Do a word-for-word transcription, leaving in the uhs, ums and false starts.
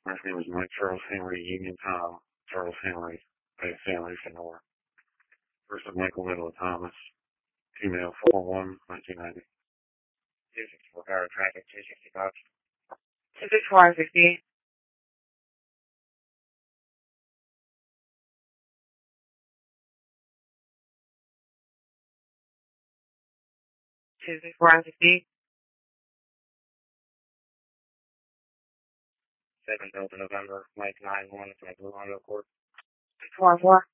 Last name is Mike Charles Henry, Union Tom, Charles Henry, Pay Family for North. First of Michael Little Thomas, female four one, nineteen ninety. two sixty-four power traffic, two sixty bucks. two sixty-four, sixty-eight. two sixty-four, sixty-eight. Second Delta November, Mike nine one, it's my Blue Honda Accord. four four.